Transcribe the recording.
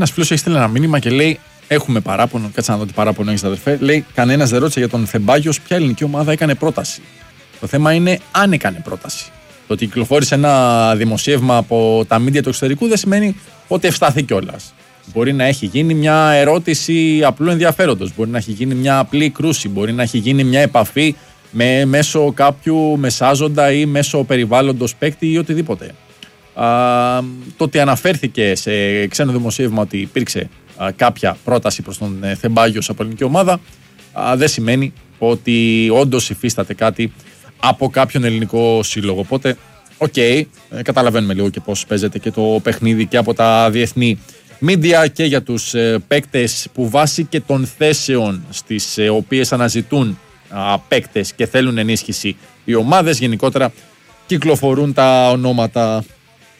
Ένας φίλος έχει στείλει ένα μήνυμα και λέει: έχουμε παράπονο. Κάτσε να δω τι παράπονο έχεις, αδερφέ. Λέει: κανένας δεν ρώτησε για τον Θεμπάγιος ποια ελληνική ομάδα έκανε πρόταση. Το θέμα είναι αν έκανε πρόταση. Το ότι κυκλοφόρησε ένα δημοσίευμα από τα μίντια του εξωτερικού δεν σημαίνει ότι ευστάθη κιόλας. Μπορεί να έχει γίνει μια ερώτηση απλού ενδιαφέροντος. Μπορεί να έχει γίνει μια απλή κρούση. Μπορεί να έχει γίνει μια επαφή μέσω κάποιου μεσάζοντα ή μέσω περιβάλλοντος παίκτη ή οτιδήποτε. Το ότι αναφέρθηκε σε ξένο δημοσίευμα ότι υπήρξε κάποια πρόταση προς τον Θεμπάγιος από ελληνική ομάδα δεν σημαίνει ότι όντως υφίσταται κάτι από κάποιον ελληνικό σύλλογο. Οπότε, καταλαβαίνουμε λίγο και πώς παίζεται και το παιχνίδι και από τα διεθνή μίντια και για τους παίκτες που βάσει και των θέσεων στις οποίες αναζητούν παίκτες και θέλουν ενίσχυση οι ομάδες, γενικότερα κυκλοφορούν τα ονόματα.